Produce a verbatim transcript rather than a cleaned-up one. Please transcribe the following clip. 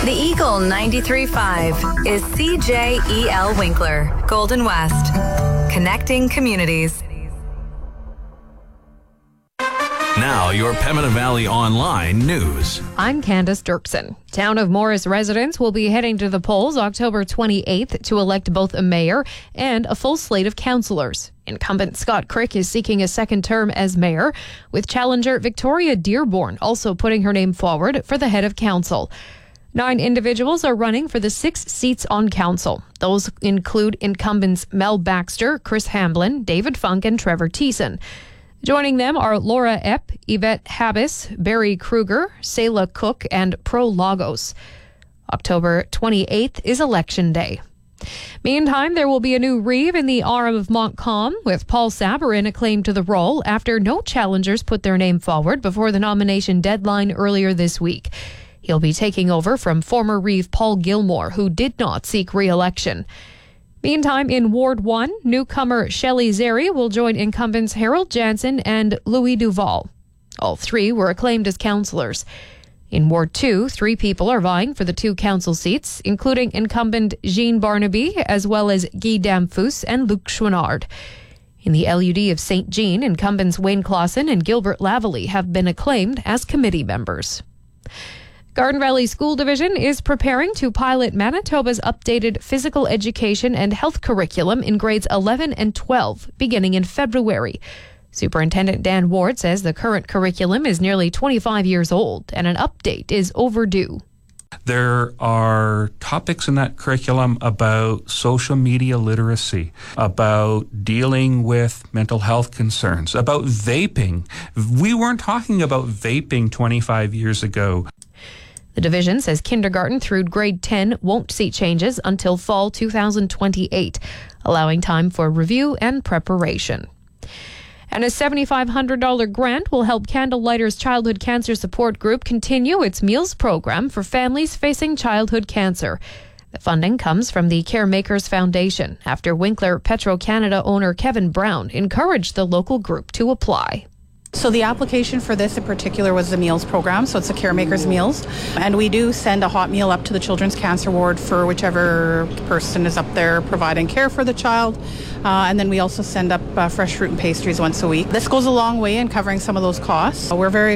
The Eagle ninety-three point five is C J E L Winkler, Golden West, connecting communities. Now, your Pembina Valley Online news. I'm Candace Dirksen. Town of Morris residents will be heading to the polls October twenty-eighth to elect both a mayor and a full slate of councillors. Incumbent Scott Crick is seeking a second term as mayor, with challenger Victoria Dearborn also putting her name forward for the head of council. Nine individuals are running for the six seats on council. Those include incumbents Mel Baxter, Chris Hamblin, David Funk, and Trevor Thiessen. Joining them are Laura Epp, Yvette Habis, Barry Kruger, Selah Cook, and Pro Lagos. October twenty-eighth is Election Day. Meantime, there will be a new reeve in the arm of Montcalm, with Paul Sabarin acclaimed to the role after no challengers put their name forward before the nomination deadline earlier this week. He'll be taking over from former reeve Paul Gilmore, who did not seek re-election. Meantime, in Ward one, newcomer Shelley Zeri will join incumbents Harold Jansen and Louis Duval. All three were acclaimed as councillors. In Ward two, three people are vying for the two council seats, including incumbent Jean Barnaby, as well as Guy Damphus and Luc Chouinard. In the L U D of Saint Jean, incumbents Wayne Clausen and Gilbert Lavallee have been acclaimed as committee members. Garden Valley School Division is preparing to pilot Manitoba's updated physical education and health curriculum in grades eleven and twelve, beginning in February. Superintendent Dan Ward says the current curriculum is nearly twenty-five years old and an update is overdue. There are topics in that curriculum about social media literacy, about dealing with mental health concerns, about vaping. We weren't talking about vaping twenty-five years ago. The division says kindergarten through grade ten won't see changes until fall two thousand twenty-eight, allowing time for review and preparation. And a seven thousand five hundred dollars grant will help Candlelighters Childhood Cancer Support Group continue its meals program for families facing childhood cancer. The funding comes from the Caremakers Foundation after Winkler Petro-Canada owner Kevin Brown encouraged the local group to apply. So the application for this in particular was the meals program, so it's a Caremakers Meals. And we do send a hot meal up to the Children's Cancer Ward for whichever person is up there providing care for the child. Uh, and then we also send up uh, fresh fruit and pastries once a week. This goes a long way in covering some of those costs. We're very